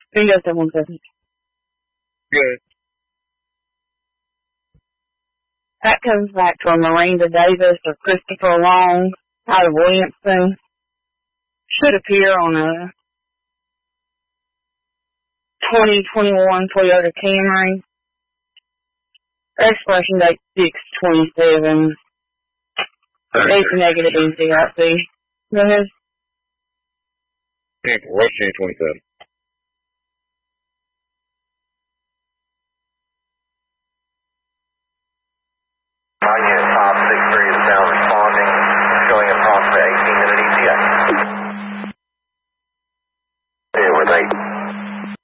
Bingo 717. Good. That comes back to a Miranda Davis or Christopher Long out of Williamson. Should appear on a 2021 Toyota Camry. Expiration date 6/27. It's negative NCIC. Go ahead. What's 1027?